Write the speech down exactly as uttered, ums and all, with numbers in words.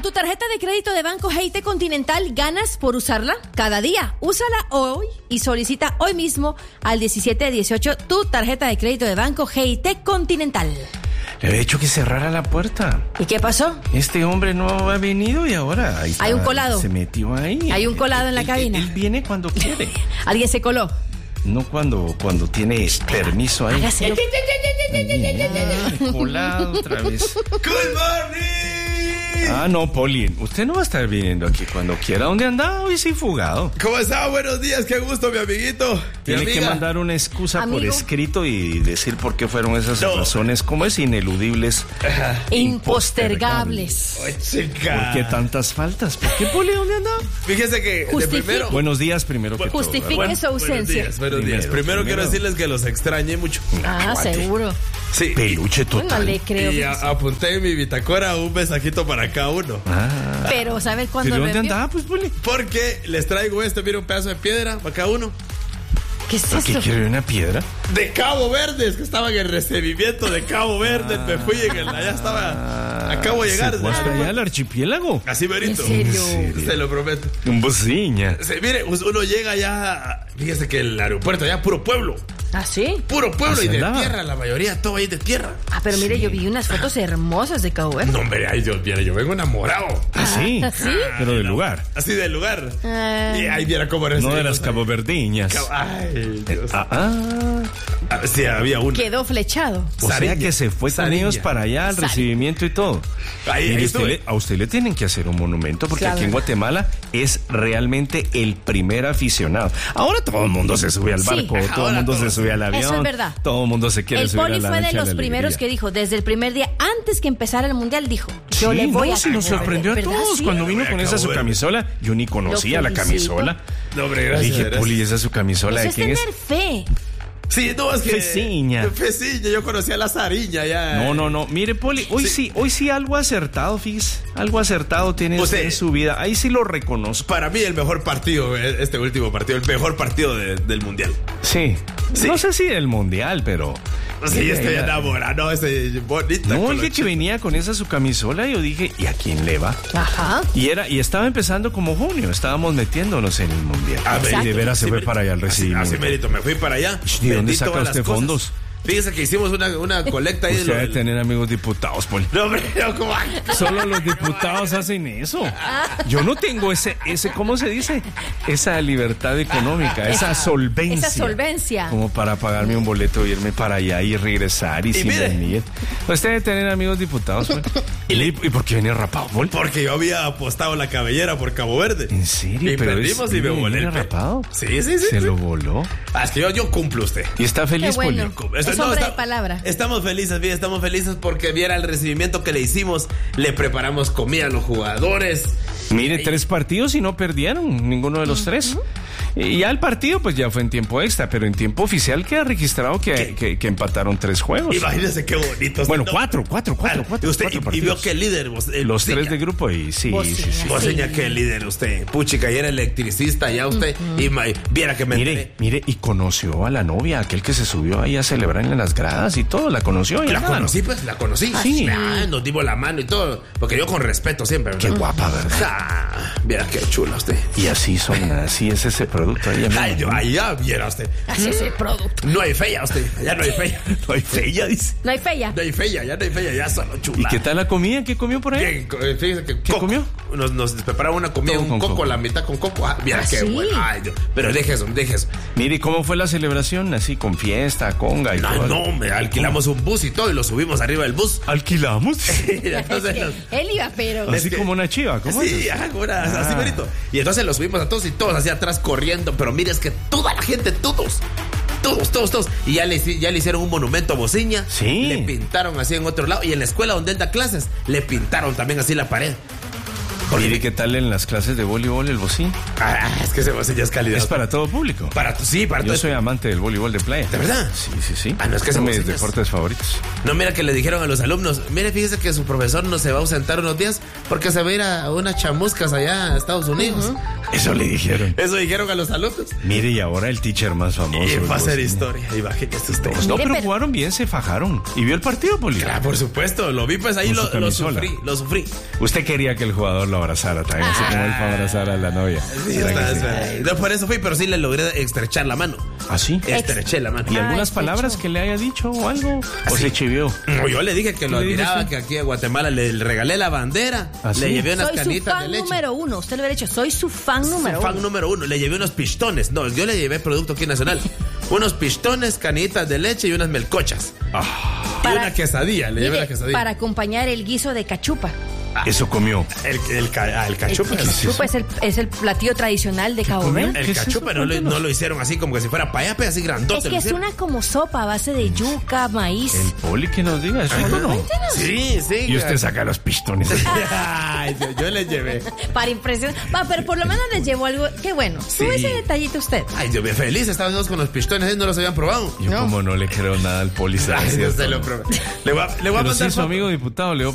tu tarjeta de crédito de Banco G I T Continental ganas por usarla cada día. Úsala hoy y solicita hoy mismo al diecisiete dieciocho tu tarjeta de crédito de Banco G I T Continental. Le había dicho que cerrara la puerta. ¿Y qué pasó? Este hombre no ha venido y ahora ahí está, hay un colado. Se metió ahí. Hay un colado en la él, cabina. Él, él viene cuando quiere. Alguien se coló. No cuando, cuando tiene permiso ahí. Hágaselo. Ah, colado otra vez. Good morning. Ah, no, Poli, usted no va a estar viniendo aquí cuando quiera. ¿Dónde anda? Hoy sí fugado. ¿Cómo está? Buenos días, qué gusto, mi amiguito. Tiene mi que mandar una excusa Amigo. por escrito y decir por qué fueron esas No. razones, como es, ineludibles. Impostergables. Ay, chica. ¿Por qué tantas faltas? ¿Por qué, Poli? ¿Dónde anda? Fíjese que de Justifique. primero. Buenos días primero que todo. Justifique ¿verdad? su ausencia. Buenos días, buenos Primero, días. Primero, primero. quiero decirles que los extrañé mucho. Ah, seguro. Sí. Peluche Uy, no total. le creo. Y a- apunté en mi bitácora un mensajito para cada uno. Ah. Pero, ¿sabes cuándo ¿Pero lo dónde envió? andaba, pues, Poli? Porque les traigo este, mira, un pedazo de piedra para cada uno. ¿Qué es ¿Por qué eso? quiere una piedra? De Cabo Verde, es que estaba en el recibimiento de Cabo Verde. Me fui en el. Allá estaba. Acabo de llegar. ¿Se fue hasta allá al archipiélago? Así verito. ¿En serio? Se lo prometo. Un bociña. Se, mire, uno llega ya. Fíjese que el aeropuerto allá, puro pueblo. ¿Ah, sí? Puro pueblo Así y de andaba. tierra, la mayoría, todo ahí de tierra. Ah, pero mire, yo vi unas fotos hermosas de Cabo Verde. No, hombre, ay, Dios, mira, yo vengo enamorado. Ah, sí. ¿sí? Pero del lugar. Así del lugar. Ah. Y ahí viera cómo No de recibimos las ahí. caboverdiñas. Cabo- Ay, Dios. Ah, ah. Ah, sí, había uno. Quedó flechado. O sea Sariña. que se fue con Sariña. ellos para allá al Sariña. recibimiento y todo. Ahí, Mire, ahí usted estuve. le- a usted le tienen que hacer un monumento porque Claro. aquí en Guatemala es realmente el primer aficionado. Ahora todo el mundo se sube al Sí, barco, todo el ahora mundo todos. se sube al avión. Eso es verdad. Todo el mundo se quiere El subir Poli a la fue de lancha los la primeros que alegría. dijo, desde el primer día, antes que empezara el mundial, dijo, yo Sí, le voy no, a... sí nos sorprendió a ¿Verdad? todos Sí. cuando vino Me con esa acabo su de ver. camisola. Yo ni conocía Lo la felicito. camisola. No, hombre, gracias. Dije, gracias. Poli, esa es su camisola. Eso ¿De es quién es? tener fe. Sí, no, es que. Feciña. Feciña, yo conocía a la Sariña ya. No, no, no. Mire, Poli, hoy sí, Sí. hoy sí algo acertado, fíjese. Algo acertado tiene usted Usted- en su vida. Ahí sí lo reconozco. Para mí, el mejor partido, eh, este último partido, el mejor partido de- del mundial. Sí. Sí. No sé si del mundial, pero. Sí, estoy Era- enamorado, ese bonito. No, con el los que chicos. venía con esa su camisola, yo dije, ¿y a quién le va? Ajá. Y era, y estaba empezando como junio, estábamos metiéndonos en el mundial. A ver, y de veras se así fue merito, para allá al así- recibimiento. Así mérito, me fui para allá. ¿Y de dónde vendí saca todas usted las cosas. fondos? Fíjese que hicimos una, una colecta ahí. de Usted lo debe del- tener amigos diputados, Poli. No, hombre, no, ¿cómo? Solo los diputados hacen eso. Yo no tengo ese, ese, ¿cómo se dice? Esa libertad económica, esa solvencia. Esa solvencia. Como para pagarme un boleto, irme para allá y regresar y, Y sin mire. venir. Usted debe tener amigos diputados, Poli. ¿Y, le- ¿Y por qué venía rapado, Poli? Porque yo había apostado la cabellera por Cabo Verde. ¿En serio? Y Pero perdimos es- y me ¿viene volé el pe- rapado? Sí, sí, sí. Se sí. lo voló. Ah, es que yo, yo cumplo usted. ¿Y está feliz, Qué bueno. Poli? Es hombre de palabra. Estamos felices, bien, estamos felices porque viera el recibimiento que le hicimos. Le preparamos comida a los jugadores. Mire, Ay. tres partidos y no perdieron ninguno de los tres. Y ya el partido pues ya fue en tiempo extra, pero en tiempo oficial queda registrado que, que, que empataron tres juegos. Imagínese qué bonito. Bueno, ¿no? cuatro, cuatro, cuatro, Ah, cuatro, usted, cuatro y- y, vio partidos. que el líder. vos- el Los Bociña. tres de grupo y sí, Bociña, sí, sí. Vos Sí. seña que el líder usted. Puchica, y era electricista ya usted. Y ma- viera que me Mire, enteré. mire, y conoció a la novia, aquel que se subió ahí a celebrar en las gradas y todo, la conoció. y La nada. conocí, pues, la conocí. Sí. Ah, nos dimos la mano y todo. Porque yo con respeto siempre. Qué ¿verdad? guapa, ¿verdad? Ah, viera qué chula usted. Y así son, así es ese producto ahí, amigo. Ay, yo, allá viera usted. Así es el producto. No hay fea usted. Ya no hay fea. No hay fea, dice. No hay fe ya. No hay fea, ya no hay fea, ya solo chula. ¿Y qué tal la comida? ¿Qué comió por ahí? Bien, co- eh, fíjese que ¿Qué coco. comió? Nos, nos prepararon una comida, Todo un con coco, coco. la mitad con coco. Ah, mira ¿Ah, qué sí? bueno. Ay, Dios. Pero deje eso, deje eso. Mire, ¿cómo fue la celebración? Así, con fiesta, conga y No, todo. no, hombre, alquilamos un bus y todo y lo subimos arriba del bus. ¿Alquilamos? Entonces, los- Él iba, pero... Así que- como una chiva, ¿cómo Sí, es? ajá, como era, así Ah. bonito. Y entonces los subimos a todos y todos hacia atrás corriendo. Pero mire, es que toda la gente, todos, todos, todos, todos. Y ya le, hici- ya le hicieron un monumento a Bociña. Sí. Le pintaron así en otro lado. Y en la escuela donde él da clases, le pintaron también así la pared. Mire qué tal en las clases de voleibol el bocín. Ah, es que ese bocín ya es calidad. Es para todo público. Para tu, sí, para Yo todo. soy amante del voleibol de playa. ¿De verdad? Sí, sí, sí. Ah, no, es que es ese uno de mis bocín es- deportes favoritos. No, mira que le dijeron a los alumnos, mire, fíjese que su profesor no se va a ausentar unos días porque se va a ir a unas chamuscas allá a Estados Unidos. Uh-huh. Eso le dijeron. Eso dijeron a los alumnos. Mire, y ahora el teacher más famoso. Y el va a ser bocín. historia. Imagínese usted. No, Mire, pero pero- jugaron bien, se fajaron. ¿Y vio el partido, Poli? Claro, por supuesto, lo vi pues ahí, Con lo, su lo camisola. sufrí, lo sufrí. Usted quería que el jugador lo abrazara también, así como él fue a abrazar a la novia. Sí, ¿Verdad está, que sí? está. No, por eso fui, pero sí le logré estrechar la mano. ¿Ah, sí? Estreché la mano. ¿Y Ah, algunas es palabras hecho. que le haya dicho o algo? ¿O Sí. se chivió? No, yo le dije que lo ¿Qué le dijo admiraba, usted? que aquí a Guatemala le regalé la bandera, ¿Ah, sí? le llevé unas Soy su canitas de fan leche. número uno. Usted le hubiera dicho, soy su fan Su número fan uno. número uno, le llevé unos pistones. No, yo le llevé producto aquí nacional. Unos pistones, canitas de leche y unas melcochas. Y Para- una quesadilla, le llevé Mire, la quesadilla. para acompañar el guiso de cachupa. Eso comió. El, el, ca- ah, el cachupa. El, el cachupa es el, es el platillo tradicional de Cabo comió? Verde. El ¿Qué es eso? cachupa no, lo- no lo hicieron así como que si fuera payape, así grandote. Es que lo es hicieron. una como sopa a base de yuca, maíz. El Poli que nos diga eso. Ajá. no. Sí, sí. Y usted saca los pistones. Ay, yo, yo le llevé. Para impresionar. Va, pero por lo menos les llevó algo. Qué bueno. Sí. Sube ese detallito usted. Ay, yo bien feliz. Estaban dos con los pistones y no los habían probado. Yo como no le creo nada al Poli. Ay, no se lo probé. Le voy a, le voy a Pero mandar sí, su foto. amigo diputado le